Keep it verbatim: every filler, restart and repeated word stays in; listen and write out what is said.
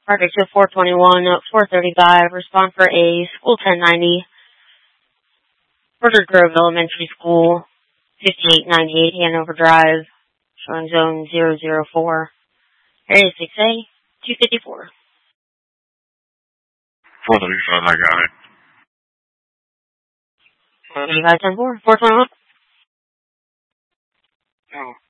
Project two four twenty-one, four thirty-five, respond for A, School ten ninety, Orchard Grove Elementary School, fifty-eight ninety-eight, Hanover Drive, showing zone zero zero four, area six A, two fifty-four. four thirty-five, I got it. four thirty-five, ten four, four twenty-one. Oh.